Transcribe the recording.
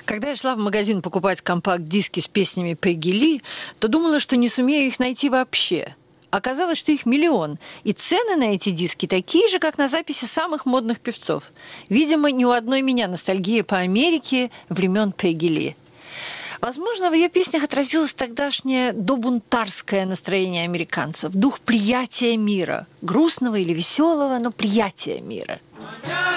Когда я шла в магазин покупать компакт-диски с песнями Пегги Ли, то думала, что не сумею их найти вообще. Оказалось, что их миллион, и цены на эти диски такие же, как на записи самых модных певцов. Видимо, ни у одной меня ностальгия по Америке времен Пегги Ли. Возможно, в ее песнях отразилось тогдашнее добунтарское настроение американцев, дух приятия мира, грустного или веселого, но приятия мира.